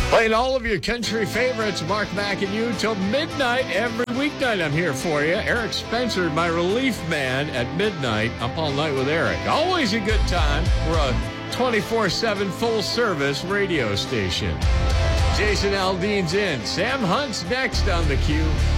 Playing all of your country favorites, Mark Mack and you, till midnight every weeknight. I'm here for you. Eric Spencer, my relief man at midnight. Up all night with Eric. Always a good time. We're a 24/7 full-service radio station. Jason Aldean's in. Sam Hunt's next on the queue.